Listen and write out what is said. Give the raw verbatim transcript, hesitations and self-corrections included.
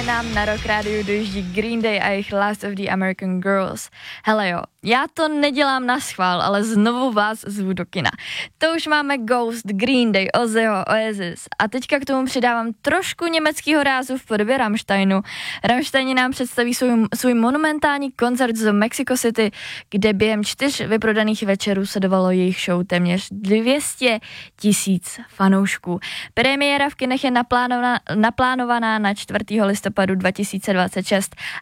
že nám na Rock Rádiu dojíždí Green Day a jejich Last of the American Girls. Hele jo, já to nedělám na schvál, ale znovu vás zvu do kina. To už máme Ghost, Green Day, Ozzyho, Oasis a teďka k tomu přidávám trošku německého rázu v podobě Rammsteinu. Rammsteini nám představí svůj, svůj monumentální koncert z Mexico City, kde během čtyř vyprodaných večerů sledovalo jejich show téměř dvě stě tisíc fanoušků. Premiéra v kinech je naplánovaná, naplánovaná na čtvrtého listopadu dva tisíce dvacet šest